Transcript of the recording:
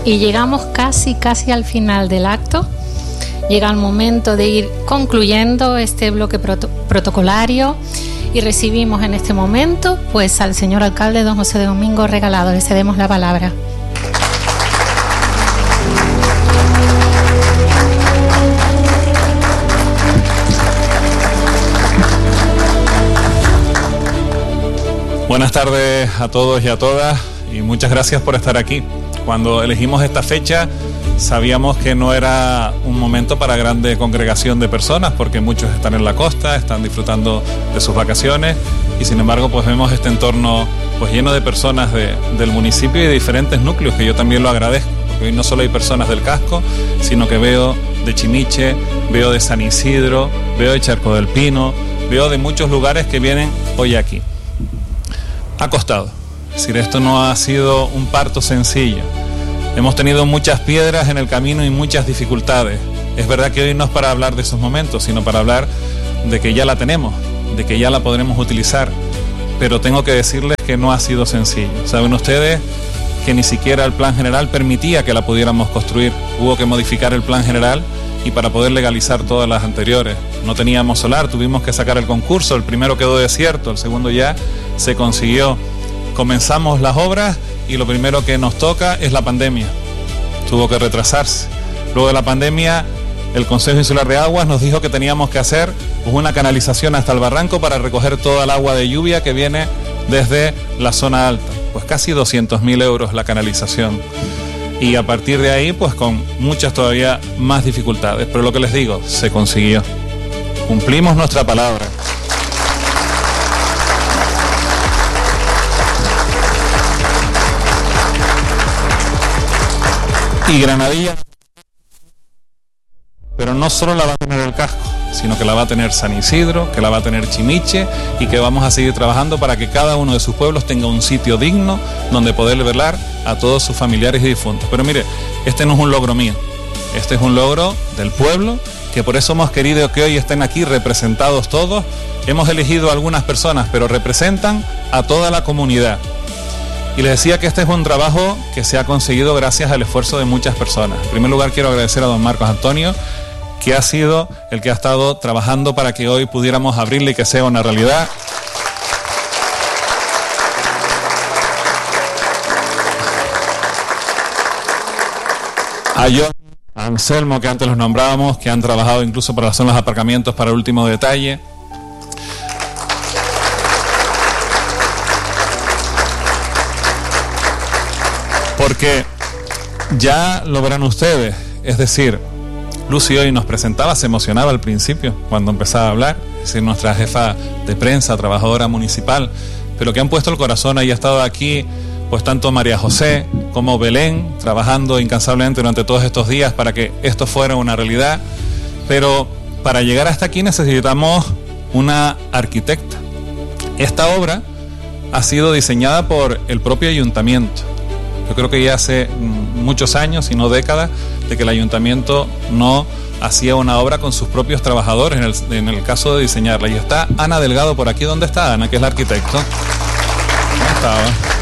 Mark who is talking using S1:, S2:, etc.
S1: y llegamos casi al final del acto. Llega el momento de ir concluyendo este bloque protocolario y recibimos en este momento pues al señor alcalde don José Domingo Regalado. Le cedemos la palabra.
S2: Buenas tardes a todos y a todas y muchas gracias por estar aquí. Cuando elegimos esta fecha sabíamos que no era un momento para grande congregación de personas porque muchos están en la costa, están disfrutando de sus vacaciones y sin embargo pues vemos este entorno pues lleno de personas del municipio y de diferentes núcleos, que yo también lo agradezco, porque hoy no solo hay personas del casco, sino que veo de Chimiche, veo de San Isidro, veo de Charco del Pino, veo de muchos lugares que vienen hoy aquí. Ha costado, es decir, esto no ha sido un parto sencillo. Hemos tenido muchas piedras en el camino y muchas dificultades. Es verdad que hoy no es para hablar de esos momentos, sino para hablar de que ya la tenemos, de que ya la podremos utilizar. Pero tengo que decirles que no ha sido sencillo. Saben ustedes que ni siquiera el plan general permitía que la pudiéramos construir. Hubo que modificar el plan general y para poder legalizar todas las anteriores. No teníamos solar, tuvimos que sacar el concurso, el primero quedó desierto, el segundo ya se consiguió. Comenzamos las obras y lo primero que nos toca es la pandemia. Tuvo que retrasarse. Luego de la pandemia, el Consejo Insular de Aguas nos dijo que teníamos que hacer una canalización hasta el barranco para recoger toda el agua de lluvia que viene desde la zona alta. Pues casi 200.000 euros la canalización. Y a partir de ahí, pues con muchas todavía más dificultades. Pero lo que les digo, se consiguió. Cumplimos nuestra palabra. Y Granadilla, pero no solo la va a tener el casco, sino que la va a tener San Isidro, que la va a tener Chimiche y que vamos a seguir trabajando para que cada uno de sus pueblos tenga un sitio digno donde poder velar a todos sus familiares y difuntos. Pero mire, este no es un logro mío, este es un logro del pueblo, que por eso hemos querido que hoy estén aquí representados todos. Hemos elegido a algunas personas, pero representan a toda la comunidad. Y les decía que este es un trabajo que se ha conseguido gracias al esfuerzo de muchas personas. En primer lugar, quiero agradecer a don Marcos Antonio, que ha sido el que ha estado trabajando para que hoy pudiéramos abrirle y que sea una realidad. A John, a Anselmo, que antes los nombrábamos, que han trabajado incluso para las zonas de aparcamientos para el último detalle. Porque ya lo verán ustedes, es decir, Lucy hoy nos presentaba, se emocionaba al principio cuando empezaba a hablar, es decir, nuestra jefa de prensa, trabajadora municipal, pero que han puesto el corazón y ha estado aquí, pues tanto María José como Belén, trabajando incansablemente durante todos estos días para que esto fuera una realidad, pero para llegar hasta aquí necesitamos una arquitecta. Esta obra ha sido diseñada por el propio ayuntamiento. Yo creo que ya hace muchos años, si no décadas, de que el ayuntamiento no hacía una obra con sus propios trabajadores en el caso de diseñarla. Y está Ana Delgado por aquí. ¿Dónde está Ana, que es la arquitecto? ¿Dónde estaba?